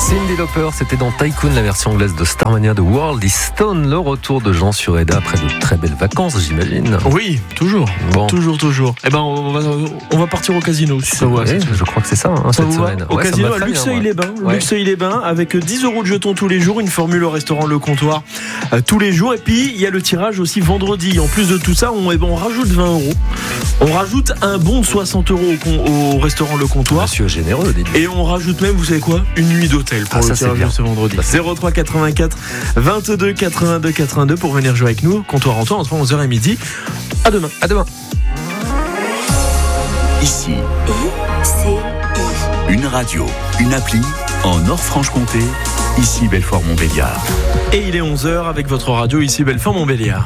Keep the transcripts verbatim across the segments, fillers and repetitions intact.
Cyndi Lauper, c'était dans Tycoon, la version anglaise de Starmania de World is Stone. Le retour de Jean Sureda après de très belles vacances, j'imagine. Oui, toujours. Bon. Toujours, toujours. Eh ben, on va, on va partir au casino, si ça vous va. Je crois que c'est ça, hein, ça cette vous semaine. Va au ouais, casino à Luxeuil-les-Bains. Ouais. Luxeuil-les-Bains, avec dix euros de jetons tous les jours, une formule au restaurant Le Comptoir euh, tous les jours. Et puis, il y a le tirage aussi vendredi. En plus de tout ça, on, eh ben, on rajoute vingt euros. On rajoute un bon de soixante euros au, au restaurant Le Comptoir. Monsieur généreux, dites-vous. Et on rajoute même, vous savez quoi, une nuit d'hôtel pour ah, le ça, tirage ce vendredi. Bah, zéro trois quatre-vingt-quatre vingt-deux quatre-vingt-deux quatre-vingt-deux pour venir jouer avec nous. Comptoir Antoine entre onze heures et midi. À demain. À demain. Ici, I C I. Une radio, une appli en Nord-Franche-Comté. Ici Belfort-Montbéliard. Et il est onze heures avec votre radio ici Belfort-Montbéliard.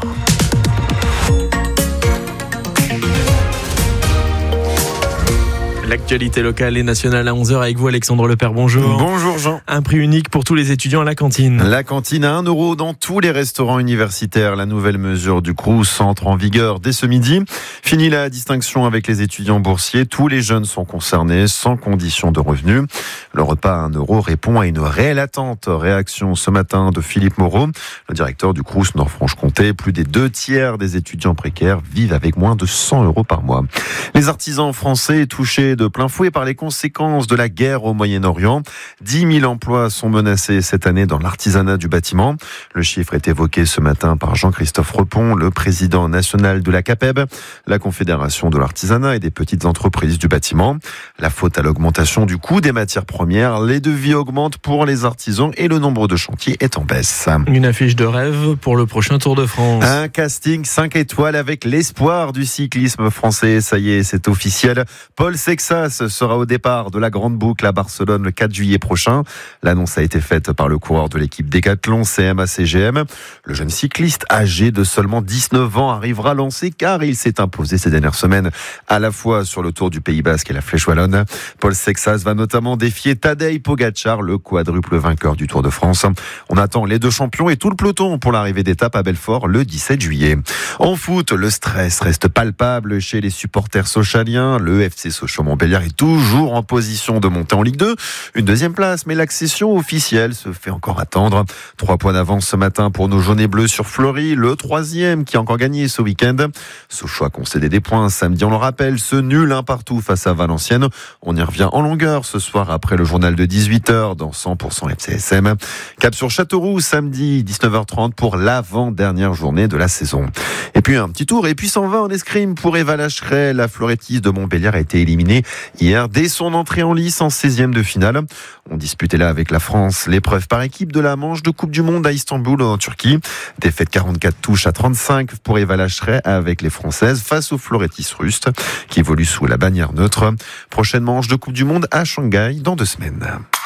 L'actualité locale et nationale à onze heures avec vous Alexandre Lepère, bonjour. Bonjour Jean. Un prix unique pour tous les étudiants à la cantine. La cantine à un euro dans tous les restaurants universitaires. La nouvelle mesure du Crous entre en vigueur dès ce midi. Fini la distinction avec les étudiants boursiers. Tous les jeunes sont concernés sans condition de revenus. Le repas à un euro répond à une réelle attente. Réaction ce matin de Philippe Moreau, le directeur du Crous Nord-Franche-Comté. Plus des deux tiers des étudiants précaires vivent avec moins de cent euros par mois. Les artisans français touchés de plein fouet par les conséquences de la guerre au Moyen-Orient. dix mille emplois sont menacés cette année dans l'artisanat du bâtiment. Le chiffre est évoqué ce matin par Jean-Christophe Repon, le président national de la CAPEB, la Confédération de l'artisanat et des petites entreprises du bâtiment. La faute à l'augmentation du coût des matières premières. Les devis augmentent pour les artisans et le nombre de chantiers est en baisse. Une affiche de rêve pour le prochain Tour de France. Un casting cinq étoiles avec l'espoir du cyclisme français. Ça y est, c'est officiel. Paul Sexas sera au départ de la Grande Boucle à Barcelone le quatre juillet prochain. L'annonce a été faite par le coureur de l'équipe Decathlon C M A C G M. Le jeune cycliste âgé de seulement dix-neuf ans arrivera lancé car il s'est imposé ces dernières semaines à la fois sur le Tour du Pays Basque et la Flèche Wallonne. Paul Sexas va notamment défier Tadej Pogačar, le quadruple vainqueur du Tour de France. On attend les deux champions et tout le peloton pour l'arrivée d'étape à Belfort le dix-sept juillet. En foot, le stress reste palpable chez les supporters sochaliens. Le F C Sochaux-Montbéliard est toujours en position de monter en Ligue deux. Une deuxième place, mais l'accession officielle se fait encore attendre. Trois points d'avance ce matin pour nos jaunes et bleus sur Fleury, le troisième qui a encore gagné ce week-end. Sochaux a concédé des points samedi, on le rappelle, ce nul un partout face à Valenciennes. On y revient en longueur ce soir après le journal de dix-huit heures dans cent pour cent F C S M. Cap sur Châteauroux, samedi dix-neuf heures trente pour l'avant-dernière journée de la saison. Et puis un petit tour, et puis cent vingt en escrime pour Eva Lacheret. La florettiste de Montbéliard a été éliminée hier dès son entrée en lice en seizième de finale. On disputait là avec la France l'épreuve par équipe de la manche de Coupe du Monde à Istanbul en Turquie. Défaite quarante-quatre touches à trente-cinq pour Eva Lacheret avec les Françaises face aux florettistes russes qui évoluent sous la bannière neutre. Prochaine manche de Coupe du Monde à Shanghai dans deux semaines.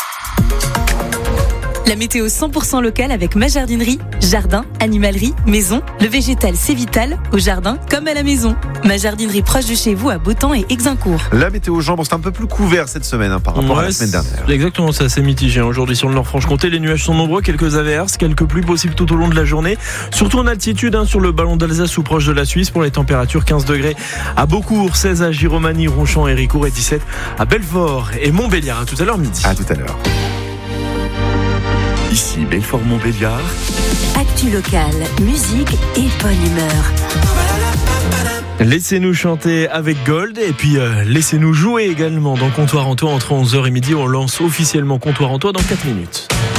La météo cent pour cent locale avec ma jardinerie. Jardin, animalerie, maison. Le végétal, c'est vital, au jardin comme à la maison. Ma jardinerie proche de chez vous à Beautemps et Exincourt. La météo, Jean, bon, c'est un peu plus couvert cette semaine hein, par rapport ouais, à la semaine dernière. Exactement, c'est assez mitigé. Aujourd'hui sur le Nord-Franche-Comté, les nuages sont nombreux, quelques averses, quelques pluies possibles tout au long de la journée. Surtout en altitude, hein, sur le ballon d'Alsace ou proche de la Suisse pour les températures. quinze degrés à Beaucourt, seize à Giromagny, Ronchamp et Héricourt et dix-sept à Belfort et Montbéliard. À tout à l'heure midi. À tout à l'heure. Ici Belfort-Montbéliard. Actu locale, musique et bonne humeur. Laissez-nous chanter avec Gold et puis euh, laissez-nous jouer également dans Comptoir en Toi entre onze heures et midi. On lance officiellement Comptoir en Toi dans quatre minutes.